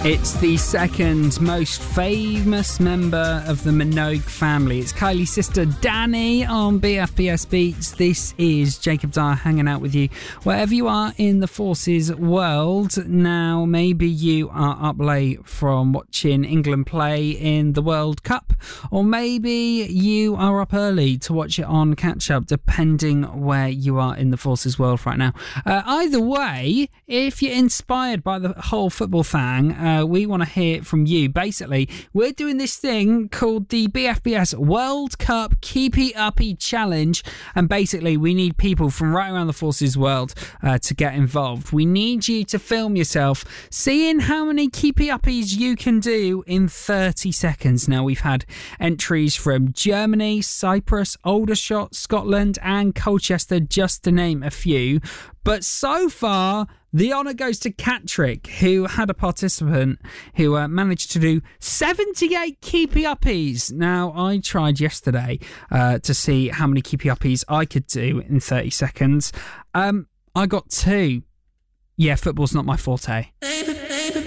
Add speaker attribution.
Speaker 1: It's the second most famous member of the Minogue family. It's Kylie's sister Danny on BFBS Beats. This is Jacob Dyer hanging out with you wherever you are in the Forces world. Now, maybe you are up late from watching England play in the World Cup, or maybe you are up early to watch it on catch-up, depending where you are in the Forces world right now. Either way, if you're inspired by the whole football thing, we want to hear from you. Basically, we're doing this thing called the BFBS World Cup Keepy Uppy Challenge, and basically we need people from right around the Forces world to get involved. We need you to film yourself seeing how many Keepy Uppies you can do in 30 seconds. Now, we've had entries from Germany, Cyprus, Aldershot, Scotland and Colchester, just to name a few. But so far, the honour goes to Catrick, who had a participant who managed to do 78 Keepy Uppies. Now, I tried yesterday to see how many Keepy Uppies I could do in 30 seconds. I got 2. Yeah, football's not my forte.
Speaker 2: Baby,